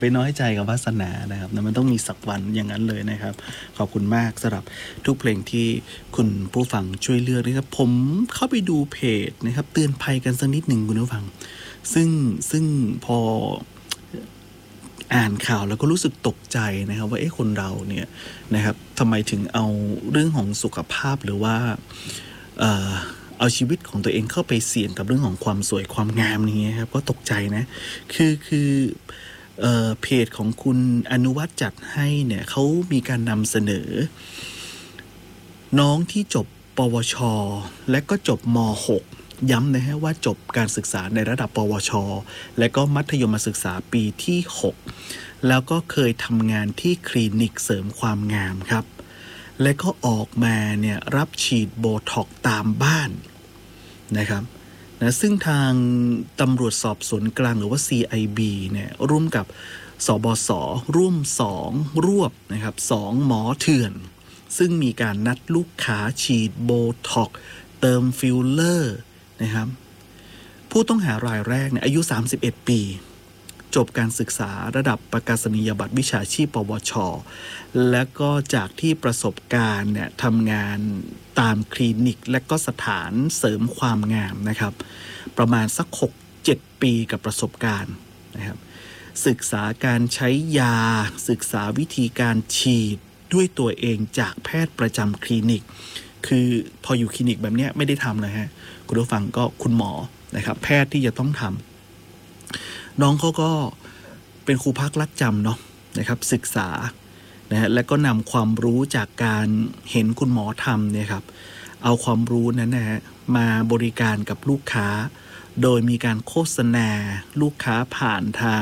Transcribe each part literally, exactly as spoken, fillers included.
ไปน้อยใจกับวาสนานะครับนะมันต้องมีสักวันอย่างนั้นเลยนะครับขอบคุณมากสำหรับทุกเพลงที่คุณผู้ฟังช่วยเลือกนะครับผมเข้าไปดูเพจนะครับเตือนภัยกันสักนิดหนึ่งคุณผู้ฟังซึ่งซึ่งพออ่านข่าวแล้วก็รู้สึกตกใจนะครับว่าเอ๊ะคนเราเนี่ยนะครับทำไมถึงเอาเรื่องของสุขภาพหรือว่าเอ่อเอาชีวิตของตัวเองเข้าไปเสี่ยงกับเรื่องของความสวยความงามนี่ครับก็ตกใจนะคือคือเอ่อเพจของคุณอนุวัฒน์จัดให้เนี่ยเขามีการนำเสนอน้องที่จบปวชและก็จบมหกย้ำนะฮะว่าจบการศึกษาในระดับปวชและก็มัธยมศึกษาปีที่หกแล้วก็เคยทำงานที่คลินิกเสริมความงามครับและก็ออกมาเนี่ยรับฉีดโบท็อกซ์ตามบ้านนะครับนะซึ่งทางตำรวจสอบสวนกลางหรือว่า ซี ไอ บี เนี่ยร่วมกับสบสร่วมสองรวบนะครับสองหมอเถื่อนซึ่งมีการนัดลูกค้าฉีดโบท็อกซ์เติมฟิลเลอร์นะครับผู้ต้องหารายแรกเนี่ยอายุสามสิบเอ็ดปีจบการศึกษาระดับประกาศนียบัตรวิชาชีพปวชและก็จากที่ประสบการณ์เนี่ยทำงานตามคลินิกและก็สถานเสริมความงามนะครับประมาณสัก หกเจ็ด ปีกับประสบการณ์นะครับศึกษาการใช้ยาศึกษาวิธีการฉีดด้วยตัวเองจากแพทย์ประจำคลินิกคือพออยู่คลินิกแบบนี้ไม่ได้ทำเลยฮะคุณผู้ฟังก็คุณหมอนะครับแพทย์ที่จะต้องทำน้องเขาก็เป็นครูพักรักจำเนาะนะครับศึกษานะฮะและก็นำความรู้จากการเห็นคุณหมอทำเนี่ยครับเอาความรู้นั้นนะฮะมาบริการกับลูกค้าโดยมีการโฆษณาลูกค้าผ่านทาง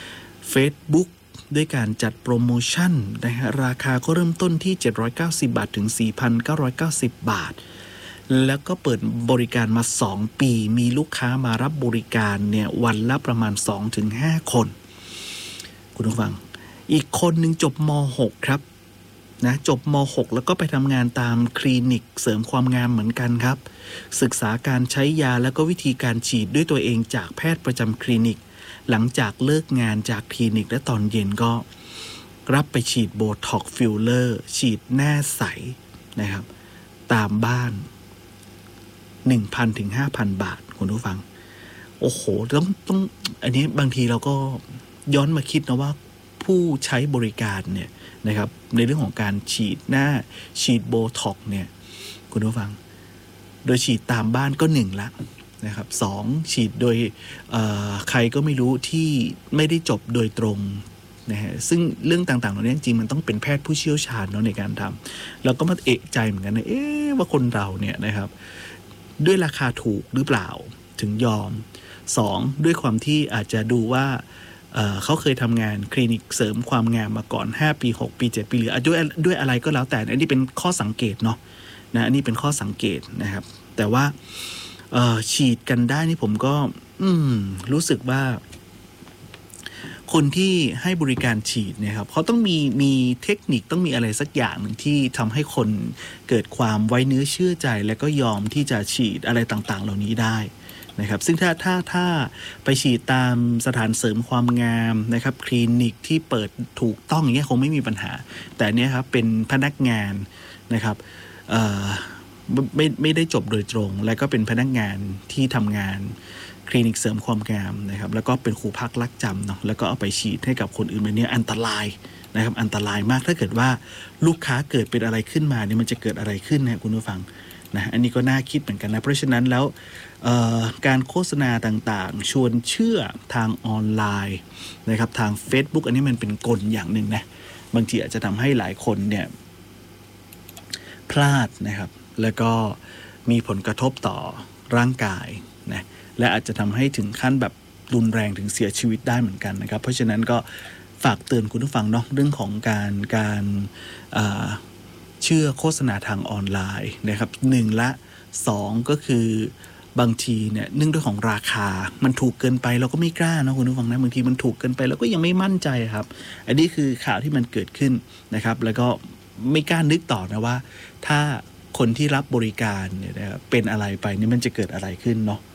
Facebook ด้วยการจัดโปรโมชั่นนะฮะราคาก็เริ่มต้นที่เจ็ดร้อยเก้าสิบบาทถึง สี่พันเก้าร้อยเก้าสิบ บาทแล้วก็เปิดบริการมาสองปีมีลูกค้ามารับบริการเนี่ยวันละประมาณ สองถึงห้า คนคุณผู้ฟังอีกคนหนึ่งจบมหกครับนะจบมหกแล้วก็ไปทำงานตามคลินิกเสริมความงามเหมือนกันครับศึกษาการใช้ยาแล้วก็วิธีการฉีดด้วยตัวเองจากแพทย์ประจำคลินิกหลังจากเลิกงานจากคลินิกและตอนเย็นก็รับไปฉีดโบท็อกซ์ฟิลเลอร์ฉีดหน้าใสนะครับตามบ้าน หนึ่งพัน ถึง ห้าพัน บาทคุณผู้ฟังโอ้โหต้องต้องอันนี้บางทีเราก็ย้อนมาคิดนะว่าผู้ใช้บริการเนี่ยนะครับในเรื่องของการฉีดหน้าฉีดโบท็อกซ์เนี่ยคุณผู้ฟังโดยฉีดตามบ้านก็หนึ่งละนะครับสองฉีดโดยใครก็ไม่รู้ที่ไม่ได้จบโดยตรงนะฮะซึ่งเรื่องต่างๆเหล่านี้จริงๆมันต้องเป็นแพทย์ผู้เชี่ยวชาญเนาะในการทำเราก็มาเอะใจเหมือนกันนะเอ๊ะว่าคนเราเนี่ยนะครับด้วยราคาถูกหรือเปล่าถึงยอมสองด้วยความที่อาจจะดูว่า เอ่อ เขาเคยทำงานคลินิกเสริมความงามมาก่อนห้าปีหกปีเจ็ดปีหรือด้วยด้วยอะไรก็แล้วแต่อันนี้เป็นข้อสังเกตเนาะนะอันนี้เป็นข้อสังเกตนะครับแต่ว่าฉีดกันได้นี่ผมก็อืมรู้สึกว่าคนที่ให้บริการฉีดเนี่ยครับเขาต้องมีมีเทคนิคต้องมีอะไรสักอย่างหนึ่งที่ทำให้คนเกิดความไว้เนื้อเชื่อใจและก็ยอมที่จะฉีดอะไรต่างๆเหล่านี้ได้นะครับซึ่งถ้าถ้าถ้าไปฉีดตามสถานเสริมความงามนะครับคลินิกที่เปิดถูกต้องอย่างเงี้ยคงไม่มีปัญหาแต่เนี้ยครับเป็นพนักงานนะครับเอ่อไม่ไม่ได้จบโดยตรงและก็เป็นพนักงานที่ทำงานคลินิกเสริมความงามนะครับแล้วก็เป็นครูพักรักจำเนาะแล้วก็เอาไปฉีดให้กับคนอื่นแบบนี้อันตรายนะครับอันตรายมากถ้าเกิดว่าลูกค้าเกิดเป็นอะไรขึ้นมาเนี่ยมันจะเกิดอะไรขึ้นนะคุณผู้ฟังนะอันนี้ก็น่าคิดเหมือนกันนะเพราะฉะนั้นแล้วการโฆษณาต่างๆชวนเชื่อทางออนไลน์นะครับทาง Facebook อันนี้มันเป็นกลอย่างหนึ่งนะบางทีอาจจะทำให้หลายคนเนี่ยพลาดนะครับแล้วก็มีผลกระทบต่อร่างกายนะและอาจจะทำให้ถึงขั้นแบบรุนแรงถึงเสียชีวิตได้เหมือนกันนะครับเพราะฉะนั้นก็ฝากเตือนคุณผู้ฟังเนาะเรื่องของการการเชื่อโฆษณาทางออนไลน์นะครับหนึ่งละสองก็คือบางทีเนี่ยเนื่องด้วยของราคามันถูกเกินไปเราก็ไม่กล้านะคุณผู้ฟังนะบางทีมันถูกเกินไปเราก็ยังไม่มั่นใจครับอันนี้คือข่าวที่มันเกิดขึ้นนะครับแล้วก็ไม่กล้านึกต่อนะว่าถ้าคนที่รับบริการเนี่ยนะครับเป็นอะไรไปนี่มันจะเกิดอะไรขึ้นเนาะ